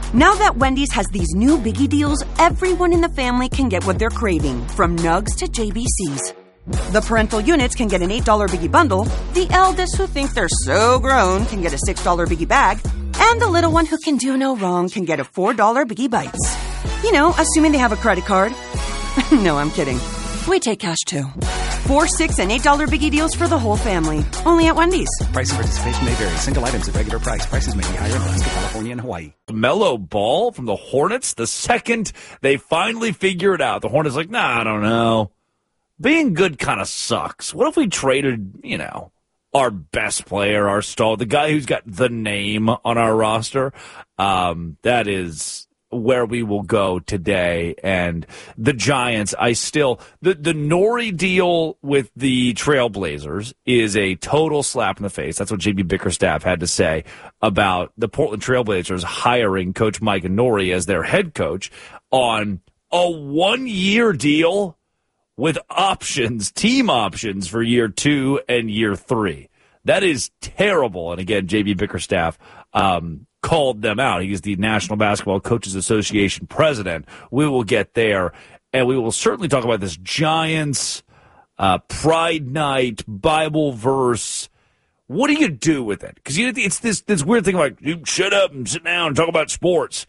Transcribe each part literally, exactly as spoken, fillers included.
Now that Wendy's has these new biggie deals, everyone in the family can get what they're craving, from nugs to J B Cs. The parental units can get an eight dollar biggie bundle, the eldest who think they're so grown can get a six dollar biggie bag, and the little one who can do no wrong can get a four dollar biggie bites. You know, assuming they have a credit card. No, I'm kidding. We take cash too. Four, six, and eight dollar biggie deals for the whole family. Only at Wendy's. Price and participation may vary. Single items at regular price. Prices may be higher in Alaska, California, and Hawaii. Melo Ball from the Hornets. The second they finally figure it out, the Hornets like, nah, I don't know. Being good kind of sucks. What if we traded, you know, our best player, our star, the guy who's got the name on our roster? Um, that is where we will go today. And the Giants, I still, the, the Nori deal with the Trailblazers is a total slap in the face. That's what J B Bickerstaff had to say about the Portland Trailblazers hiring Coach Mike Nori as their head coach on a one-year deal with options, team options for year two and year three. That is terrible. And again, J B Bickerstaff, um, called them out. He's the National Basketball Coaches Association president. We will get there, and we will certainly talk about this Giants, uh, Pride Night, Bible verse. What do you do with it? Because you know, it's this this weird thing like, you shut up and sit down and talk about sports.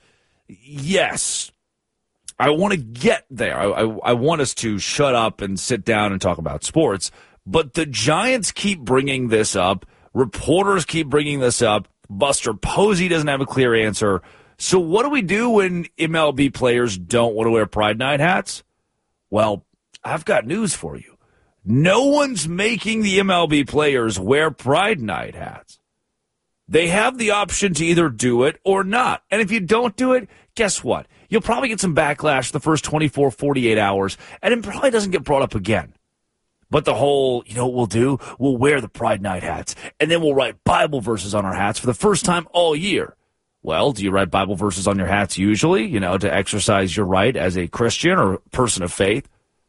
Yes, I want to get there. I, I, I want us to shut up and sit down and talk about sports, but the Giants keep bringing this up. Reporters keep bringing this up. Buster Posey doesn't have a clear answer. So what do we do when M L B players don't want to wear Pride Night hats? Well, I've got news for you. No one's making the M L B players wear Pride Night hats. They have the option to either do it or not. And if you don't do it, guess what? You'll probably get some backlash the first twenty-four, forty-eight hours, and it probably doesn't get brought up again. But the whole, you know what we'll do? We'll wear the Pride Night hats, and then we'll write Bible verses on our hats for the first time all year. Well, do you write Bible verses on your hats usually, you know, to exercise your right as a Christian or person of faith?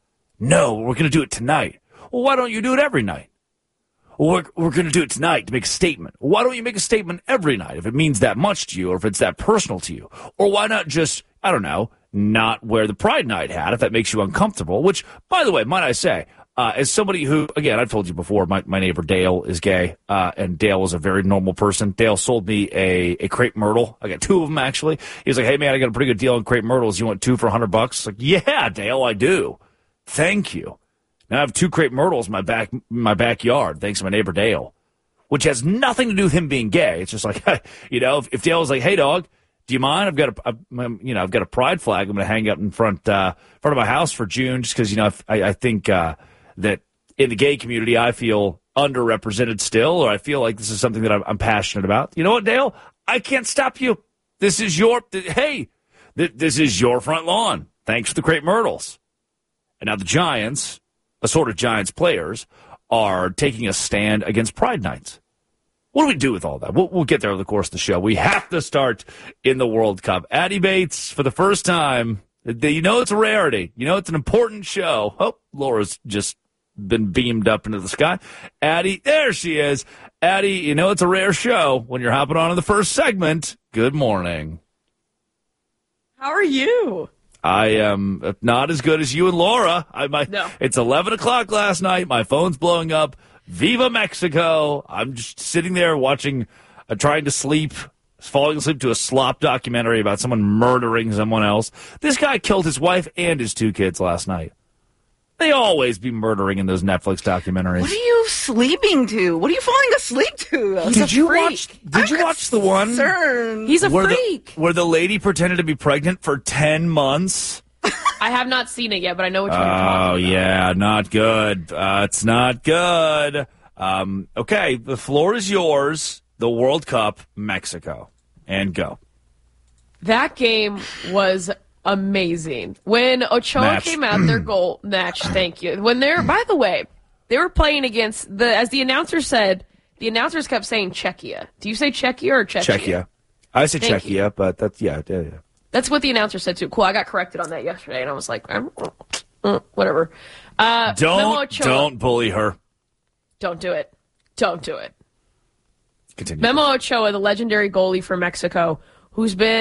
No, we're going to do it tonight. Well, why don't you do it every night? Well, we're, we're going to do it tonight to make a statement. Why don't you make a statement every night if it means that much to you or if it's that personal to you? Or why not just, I don't know, not wear the Pride Night hat if that makes you uncomfortable? Which, by the way, might I say, Uh, as somebody who, again, I've told you before, my, my neighbor Dale is gay, uh, and Dale was a very normal person. Dale sold me a, a crepe myrtle. I got two of them, actually. He was like, hey, man, I got a pretty good deal on crepe myrtles. You want two for a hundred bucks? Like, yeah, Dale, I do. Thank you. Now I have two crepe myrtles in my, back, my backyard, thanks to my neighbor Dale, which has nothing to do with him being gay. It's just like, you know, if, if Dale was like, hey, dog, do you mind? I've got a, a, you know, I've got a pride flag I'm going to hang up in front, uh, front of my house for June just because, you know, I, I think, uh, that in the gay community, I feel underrepresented still, or I feel like this is something that I'm, I'm passionate about. You know what, Dale? I can't stop you. This is your, th- hey, th- this is your front lawn. Thanks for the crepe myrtles. And now the Giants, assorted Giants players, are taking a stand against Pride Nights. What do we do with all that? We'll, we'll get there over the course of the show. We have to start in the World Cup. Addie Bates, for the first time, you know it's a rarity. You know it's an important show. Oh, Laura's just been beamed up into the sky. Addie, there she is. Addie, you know it's a rare show when you're hopping on in the first segment. Good morning. How are you? I am not as good as you and Laura. I my, no. It's eleven o'clock last night. My phone's blowing up. Viva Mexico. I'm just sitting there watching, uh, trying to sleep, falling asleep to a slop documentary about someone murdering someone else. This guy killed his wife and his two kids last night. They always be murdering in those Netflix documentaries. What are you sleeping to? What are you falling asleep to? He's did a you freak. watch? Did I'm you watch the one? Concerned. He's a where freak. The, where the lady pretended to be pregnant for ten months. I have not seen it yet, but I know which one you're talking about. Oh yeah, not good. Uh, it's not good. Um, okay, the floor is yours. The World Cup, Mexico, and go. That game was amazing. When Ochoa Match. came out, their goal match. Thank you. When they're, by the way, they were playing against the, as the announcer said, the announcers kept saying Czechia. Do you say Czechia or Czechia? Czechia. I say Thank Czechia, you. but that's yeah, yeah, yeah. That's what the announcer said too. Cool. I got corrected on that yesterday, and I was like, I'm, uh, whatever. Uh, Memo Don't Ochoa, don't bully her. Don't do it. Don't do it. Continue. Memo Ochoa, the legendary goalie for Mexico, who's been